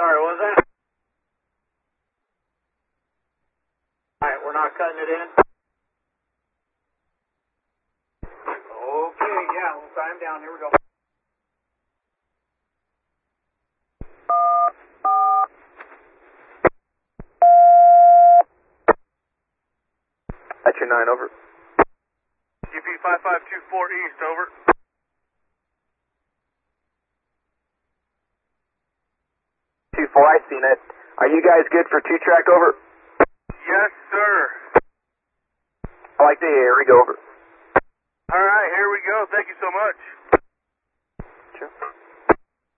Sorry, what was that? Alright, we're not cutting it in. Okay, yeah, we'll time down. Here we go. That's your 9, over. GP 5524 East, over. 2-4, I seen it. Are you guys good for 2-track, over? Yes, sir. I like to hear. Here we go, over. All right, here we go. Thank you so much. Sure.